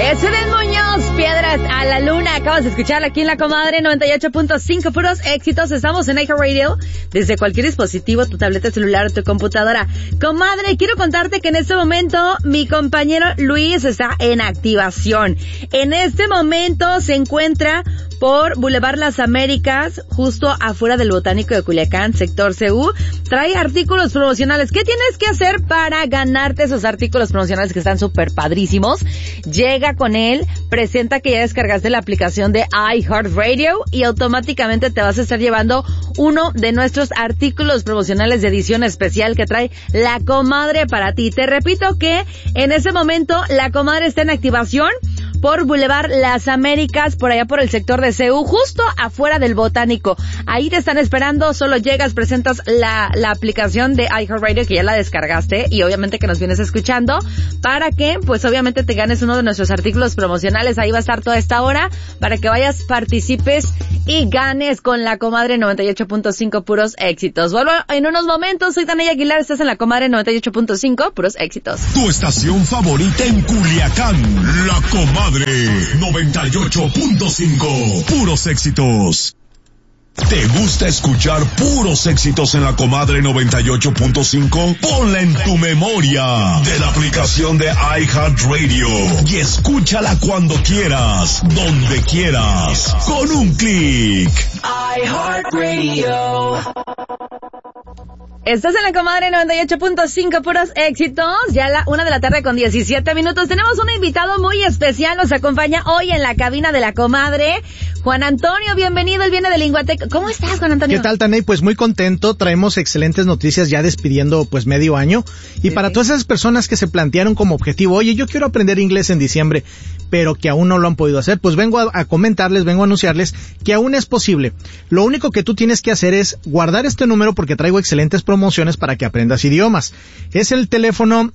Mercedes Muñoz, Piedras a la Luna. Acabas de escuchar aquí en La Comadre 98.5, puros éxitos. Estamos en iHeartRadio desde cualquier dispositivo, tu tableta celular o tu computadora. Comadre, quiero contarte que en este momento mi compañero Luis está en activación. En este momento se encuentra por Boulevard Las Américas, justo afuera del Botánico de Culiacán, sector CU. Trae artículos promocionales. ¿Qué tienes que hacer para ganarte esos artículos promocionales que están súper padrísimos? Llega con él, presenta que ya descargaste la aplicación de iHeartRadio y automáticamente te vas a estar llevando uno de nuestros artículos promocionales de edición especial que trae La Comadre para ti. Te repito que en ese momento La Comadre está en activación por Boulevard Las Américas, por allá por el sector de CU, justo afuera del Botánico. Ahí te están esperando, solo llegas, presentas la aplicación de iHeartRadio que ya la descargaste y obviamente que nos vienes escuchando para que, pues obviamente te ganes uno de nuestros artículos promocionales. Ahí va a estar toda esta hora para que vayas, participes y ganes con La Comadre 98.5, puros éxitos. Vuelvo en unos momentos, soy Tania Aguilar, estás en La Comadre 98.5, puros éxitos. Tu estación favorita en Culiacán, La Comadre 98.5, puros éxitos. ¿Te gusta escuchar puros éxitos en La Comadre 98.5? Ponla en tu memoria de la aplicación de iHeartRadio y escúchala cuando quieras, donde quieras, con un clic. iHeartRadio. Estás en La Comadre 98.5, puros éxitos. Ya la 1:17 p.m. Tenemos un invitado muy especial. Nos acompaña hoy en la cabina de La Comadre, Juan Antonio. Bienvenido, él viene de Linguatec. ¿Cómo estás, Juan Antonio? ¿Qué tal, Taney? Pues muy contento. Traemos excelentes noticias ya despidiendo pues medio año. Y sí, para todas esas personas que se plantearon como objetivo, oye, yo quiero aprender inglés en diciembre, pero que aún no lo han podido hacer, pues vengo a comentarles, vengo a anunciarles que aún es posible. Lo único que tú tienes que hacer es guardar este número porque traigo excelentes promociones para que aprendas idiomas. Es el teléfono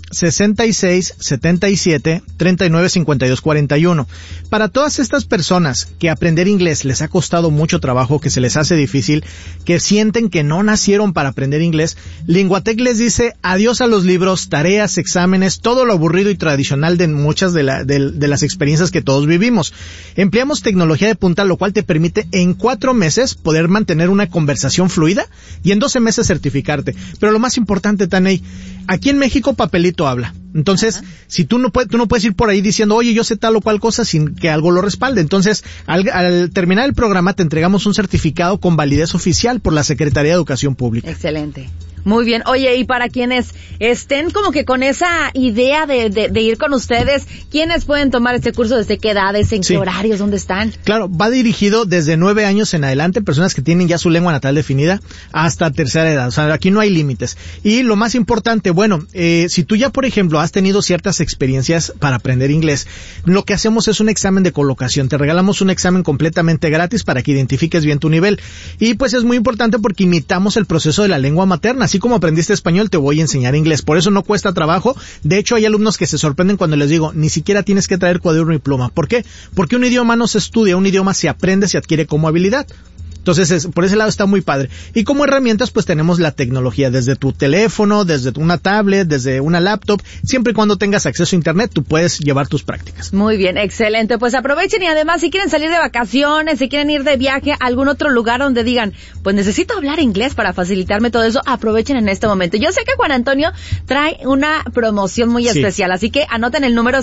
6677-395241. Para todas estas personas que aprender inglés les ha costado mucho trabajo, que se les hace difícil, que sienten que no nacieron para aprender inglés, Linguatec les dice adiós a los libros, tareas, exámenes, todo lo aburrido y tradicional de muchas de las experiencias que todos vivimos. Empleamos tecnología de punta, lo cual te permite en 4 meses poder mantener una conversación fluida y en 12 meses certificarte. Pero lo más importante, Taney, aquí en México papelito habla. Entonces, si tú no puedes ir por ahí diciendo, oye, yo sé tal o cual cosa sin que algo lo respalde. Entonces, al terminar el programa te entregamos un certificado con validez oficial por la Secretaría de Educación Pública. Excelente. Muy bien. Oye, y para quienes estén como que con esa idea de ir con ustedes, ¿quiénes pueden tomar este curso? ¿Desde qué edades? ¿En qué horarios? ¿Dónde están? Claro, va dirigido desde 9 años en adelante, personas que tienen ya su lengua natal definida, hasta tercera edad. O sea, aquí no hay límites. Y lo más importante, bueno, si tú ya, por ejemplo, has tenido ciertas experiencias para aprender inglés, lo que hacemos es un examen de colocación. Te regalamos un examen completamente gratis para que identifiques bien tu nivel. Y pues es muy importante porque imitamos el proceso de la lengua materna. Así como aprendiste español, te voy a enseñar inglés. Por eso no cuesta trabajo. De hecho, hay alumnos que se sorprenden cuando les digo, ni siquiera tienes que traer cuaderno y pluma. ¿Por qué? Porque un idioma no se estudia, un idioma se aprende, se adquiere como habilidad. Entonces, por ese lado está muy padre. Y como herramientas, pues tenemos la tecnología desde tu teléfono, desde una tablet, desde una laptop. Siempre y cuando tengas acceso a internet, tú puedes llevar tus prácticas. Muy bien, excelente. Pues aprovechen y además, si quieren salir de vacaciones, si quieren ir de viaje a algún otro lugar donde digan, pues necesito hablar inglés para facilitarme todo eso, aprovechen en este momento. Yo sé que Juan Antonio trae una promoción muy especial, así que anoten el número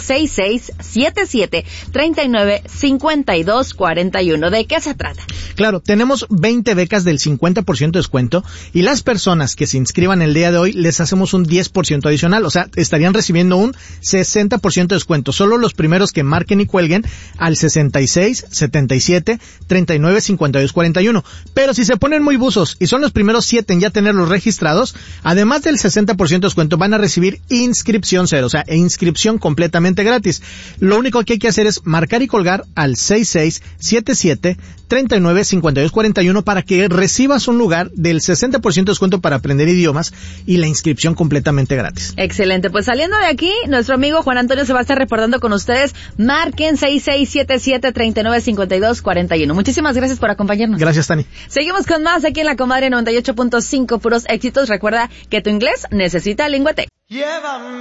6677-395241. ¿De qué se trata? Claro, tenemos 20 becas del 50% de descuento y las personas que se inscriban el día de hoy les hacemos un 10% adicional, o sea, estarían recibiendo un 60% de descuento. Solo los primeros que marquen y cuelguen al 6677-395241. Pero si se ponen muy buzos y son los primeros 7 en ya tenerlos registrados, además del 60% de descuento van a recibir inscripción cero, o sea, inscripción completamente gratis. Lo único que hay que hacer es marcar y colgar al 6677-395241 para que recibas un lugar del 60% de descuento para aprender idiomas y la inscripción completamente gratis. Excelente. Pues saliendo de aquí, nuestro amigo Juan Antonio se va a estar reportando con ustedes. Marquen 6677-395241. Muchísimas gracias por acompañarnos. Gracias, Tani. Seguimos con más aquí en La Comadre 98.5, puros éxitos. Recuerda que tu inglés necesita Linguatec.